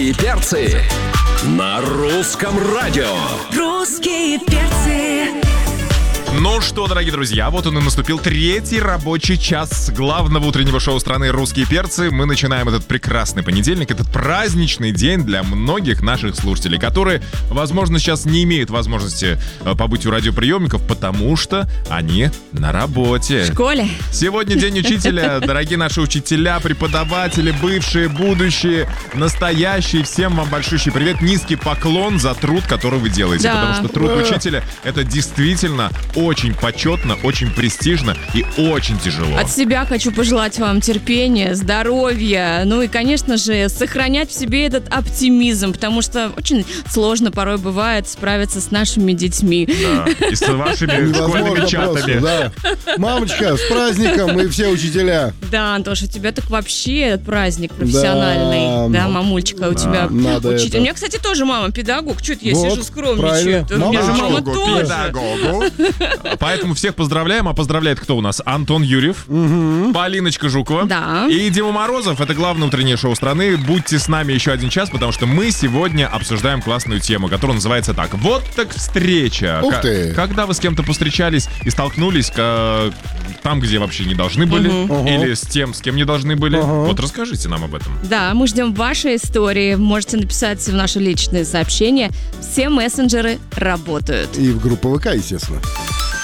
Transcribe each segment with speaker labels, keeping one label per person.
Speaker 1: И перцы на русском радио.
Speaker 2: Русские перцы.
Speaker 3: Ну что, дорогие друзья, вот он и наступил третий рабочий час главного утреннего шоу страны «Русские перцы». Мы начинаем этот прекрасный понедельник, этот праздничный день для многих наших слушателей, которые, возможно, сейчас не имеют возможности побыть у радиоприемников, потому что они на работе.
Speaker 2: В школе.
Speaker 3: Сегодня день учителя. Дорогие наши учителя, преподаватели, бывшие, будущие, настоящие. Всем вам большущий привет. Низкий поклон за труд, который вы делаете.
Speaker 2: Да.
Speaker 3: Потому что труд учителя — это действительно очень почетно, очень престижно и очень тяжело.
Speaker 2: От себя хочу пожелать вам терпения, здоровья, ну и, конечно же, сохранять в себе этот оптимизм, потому что очень сложно порой бывает справиться с нашими детьми.
Speaker 3: Да. И с вашими школьными чатами.
Speaker 4: Да. Мамочка, с праздником мы все учителя.
Speaker 2: Да, Антош, у тебя так вообще праздник профессиональный. Да, мамульчика, у тебя
Speaker 4: надо
Speaker 2: учитель.
Speaker 4: это.
Speaker 2: У меня, кстати, тоже мама педагог. Чё это я
Speaker 4: Вот,
Speaker 2: сижу скромничаю?
Speaker 4: правильно.
Speaker 2: У меня же мама тоже.
Speaker 3: Педагогу. Поэтому всех поздравляем. А поздравляет кто у нас? Антон Юрьев, Полиночка Жукова
Speaker 2: Да.
Speaker 3: и Дима Морозов. Это главное утреннее шоу страны. Будьте с нами еще один час, потому что мы сегодня обсуждаем классную тему, которая называется так. Вот так встреча.
Speaker 4: Ух ты.
Speaker 3: Когда вы с кем-то повстречались и столкнулись там, где вообще не должны были, или с тем, с кем не должны были. Вот расскажите нам об этом.
Speaker 2: Да, мы ждем вашей истории. Можете написать в наши личные сообщения. Все мессенджеры работают.
Speaker 4: И в группу ВК, естественно.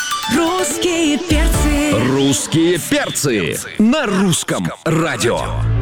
Speaker 2: Русские перцы.
Speaker 1: Русские перцы на русском радио.